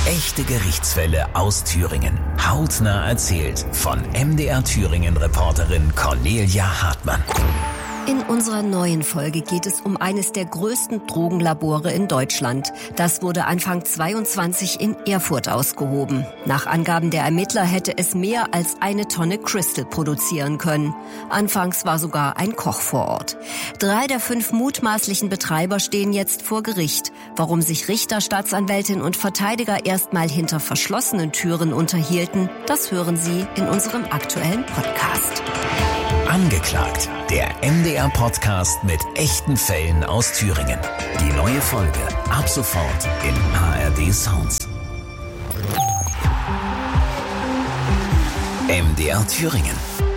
Echte Gerichtsfälle aus Thüringen. Hautnah erzählt von MDR Thüringen-Reporterin Cornelia Hartmann. In unserer neuen Folge geht es um eines der größten Drogenlabore in Deutschland. Das wurde Anfang 22 in Erfurt ausgehoben. Nach Angaben der Ermittler hätte es mehr als 1 Tonne Crystal produzieren können. Anfangs war sogar ein Koch vor Ort. 3 der 5 mutmaßlichen Betreiber stehen jetzt vor Gericht. Warum sich Richter, Staatsanwältin und Verteidiger erstmal hinter verschlossenen Türen unterhielten, das hören Sie in unserem aktuellen Podcast. Angeklagt, der MDR-Podcast mit echten Fällen aus Thüringen. Die neue Folge ab sofort in ARD Sounds. MDR Thüringen.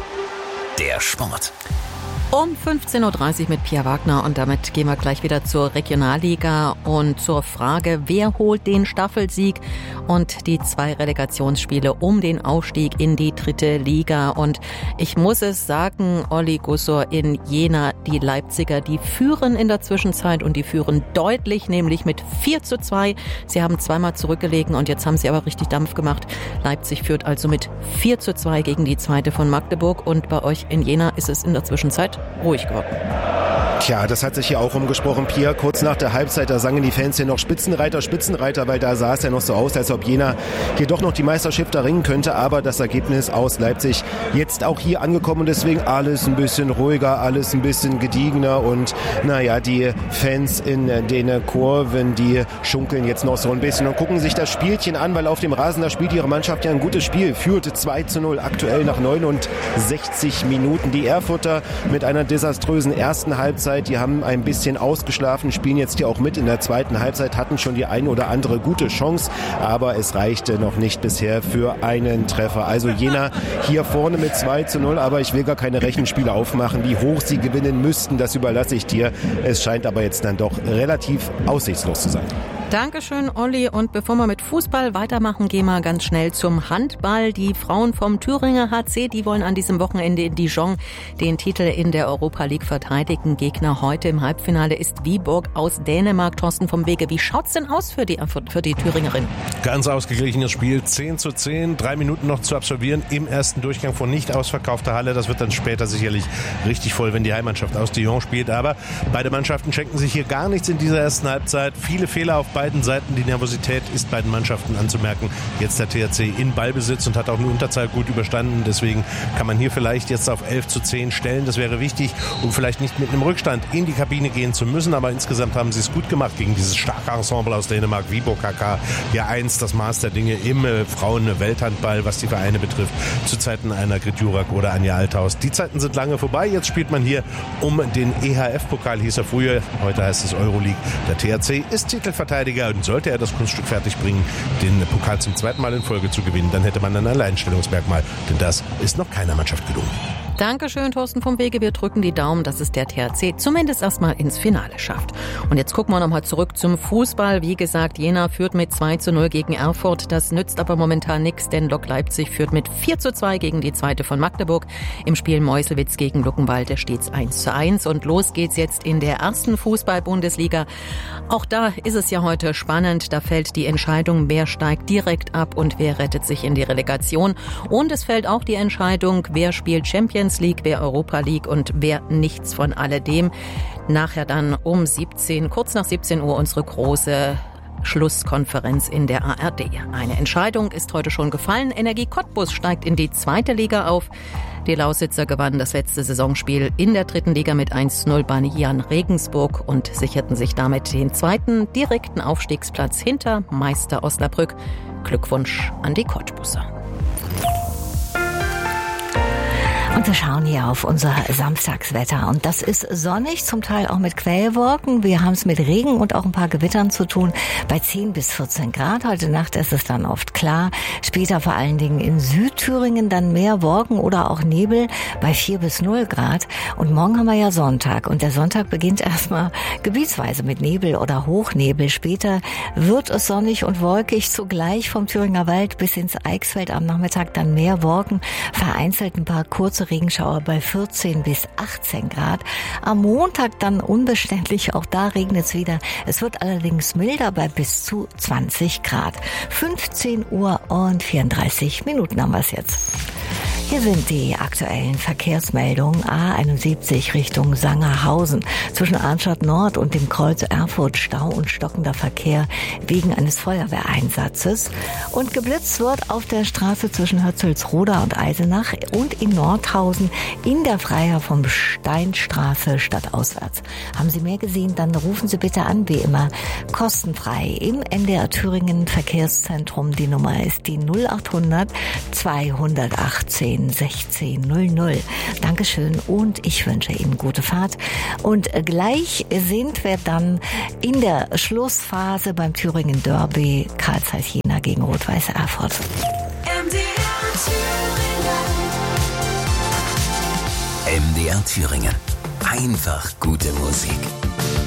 Der Sport. Um 15.30 Uhr mit Pia Wagner und damit gehen wir gleich wieder zur Regionalliga und zur Frage, wer holt den Staffelsieg und die 2 Relegationsspiele um den Aufstieg in die 3. Liga. Und ich muss es sagen, Olli Gussor, in Jena, die Leipziger, die führen in der Zwischenzeit und die führen deutlich, nämlich mit 4:2. Sie haben zweimal zurückgelegen und jetzt haben sie aber richtig Dampf gemacht. Leipzig führt also mit 4:2 gegen die 2. von Magdeburg und bei euch in Jena ist es in der Zwischenzeit ruhig geworden. Tja, das hat sich hier auch rumgesprochen, Pia. Kurz nach der Halbzeit, da sangen die Fans hier noch Spitzenreiter, Spitzenreiter, weil da sah es ja noch so aus, als ob Jena hier doch noch die Meisterschaft erringen könnte. Aber das Ergebnis aus Leipzig jetzt auch hier angekommen und deswegen alles ein bisschen ruhiger, alles ein bisschen gediegener und naja, die Fans in den Kurven, die schunkeln jetzt noch so ein bisschen und gucken sich das Spielchen an, weil auf dem Rasen, da spielt ihre Mannschaft ja ein gutes Spiel, führte 2:0 aktuell nach 69 Minuten. Die Erfurter mit einer desaströsen ersten Halbzeit, die haben ein bisschen ausgeschlafen, spielen jetzt hier auch mit in der zweiten Halbzeit, hatten schon die ein oder andere gute Chance, aber es reichte noch nicht bisher für einen Treffer. Also Jena hier vorne mit 2:0, aber ich will gar keine Rechenspiele aufmachen, wie hoch sie gewinnen müssten, das überlasse ich dir. Es scheint aber jetzt dann doch relativ aussichtslos zu sein. Dankeschön, Olli. Und bevor wir mit Fußball weitermachen, gehen wir ganz schnell zum Handball. Die Frauen vom Thüringer HC, die wollen an diesem Wochenende in Dijon den Titel in der Europa League verteidigen. Gegner heute im Halbfinale ist Viborg aus Dänemark. Thorsten vom Wege, wie schaut's denn aus für die Thüringerin? Ganz ausgeglichenes Spiel, 10:10, 3 Minuten noch zu absolvieren im ersten Durchgang von nicht ausverkaufter Halle. Das wird dann später sicherlich richtig voll, wenn die Heimmannschaft aus Dijon spielt. Aber beide Mannschaften schenken sich hier gar nichts in dieser ersten Halbzeit. Viele Fehler auf beiden Seiten. Die Nervosität ist beiden Mannschaften anzumerken. Jetzt der THC in Ballbesitz und hat auch eine Unterzahl gut überstanden. Deswegen kann man hier vielleicht jetzt auf 11:10 stellen. Das wäre wichtig, um vielleicht nicht mit einem Rückstand in die Kabine gehen zu müssen. Aber insgesamt haben sie es gut gemacht gegen dieses starke Ensemble aus Dänemark. Viborg KK, ja einst das Maß der Dinge im Frauen-Welthandball, was die Vereine betrifft, zu Zeiten einer Grit Jurak oder Anja Althaus. Die Zeiten sind lange vorbei. Jetzt spielt man hier um den EHF-Pokal, hieß er früher. Heute heißt es Euroleague. Der THC ist Titelverteidiger und sollte er das Kunststück fertig bringen, den Pokal zum 2. Mal in Folge zu gewinnen, dann hätte man ein Alleinstellungsmerkmal, denn das ist noch keiner Mannschaft gelungen. Dankeschön, Thorsten vom Wege. Wir drücken die Daumen, dass es der THC zumindest erstmal ins Finale schafft. Und jetzt gucken wir nochmal zurück zum Fußball. Wie gesagt, Jena führt mit 2:0 gegen Erfurt. Das nützt aber momentan nichts, denn Lok Leipzig führt mit 4:2 gegen die 2. von Magdeburg. Im Spiel Meuselwitz gegen Luckenwalde steht's 1:1. Und los geht's jetzt in der ersten Fußball-Bundesliga. Auch da ist es ja heute spannend. Da fällt die Entscheidung, wer steigt direkt ab und wer rettet sich in die Relegation. Und es fällt auch die Entscheidung, wer spielt Champions League, wer Europa League und wer nichts von alledem. Nachher dann um 17, kurz nach 17 Uhr unsere große Schlusskonferenz in der ARD. Eine Entscheidung ist heute schon gefallen. Energie Cottbus steigt in die 2. Liga auf. Die Lausitzer gewannen das letzte Saisonspiel in der 3. Liga mit 1:0 bei Jan Regensburg und sicherten sich damit den 2. direkten Aufstiegsplatz hinter Meister Osnabrück. Glückwunsch an die Cottbuser. Und wir schauen hier auf unser Samstagswetter. Und das ist sonnig, zum Teil auch mit Quellwolken. Wir haben es mit Regen und auch ein paar Gewittern zu tun. Bei 10 bis 14 Grad. Heute Nacht ist es dann oft klar. Später vor allen Dingen in Südthüringen dann mehr Wolken oder auch Nebel bei 4 bis 0 Grad. Und morgen haben wir ja Sonntag. Und der Sonntag beginnt erstmal gebietsweise mit Nebel oder Hochnebel. Später wird es sonnig und wolkig. Zugleich vom Thüringer Wald bis ins Eichsfeld am Nachmittag dann mehr Wolken. Vereinzelt ein paar kurze Regenschauer bei 14 bis 18 Grad. Am Montag dann unbeständig, auch da regnet es wieder. Es wird allerdings milder bei bis zu 20 Grad. 15 Uhr und 34 Minuten haben wir es jetzt. Hier sind die aktuellen Verkehrsmeldungen. A71 Richtung Sangerhausen. Zwischen Arnstadt Nord und dem Kreuz Erfurt Stau und stockender Verkehr wegen eines Feuerwehreinsatzes. Und geblitzt wird auf der Straße zwischen Hötzelsroda und Eisenach und in Nordhausen in der Freier vom Steinstraße stadtauswärts. Haben Sie mehr gesehen, dann rufen Sie bitte an, wie immer, kostenfrei im NDR Thüringen Verkehrszentrum. Die Nummer ist die 0800 218 1600. Dankeschön und ich wünsche Ihnen gute Fahrt. Und gleich sind wir dann in der Schlussphase beim Thüringen Derby. Carl Zeiss Jena gegen Rot-Weiß Erfurt. MDR Thüringen. Einfach gute Musik.